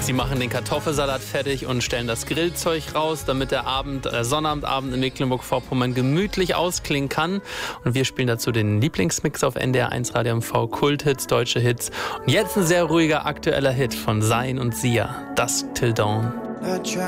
Sie machen den Kartoffelsalat fertig und stellen das Grillzeug raus, damit der Sonnabendabend in Mecklenburg-Vorpommern gemütlich ausklingen kann. Und wir spielen dazu den Lieblingsmix auf NDR 1 Radio MV, Kulthits, deutsche Hits. Und jetzt ein sehr ruhiger aktueller Hit von Zayn und Sia, Dusk Till Dawn.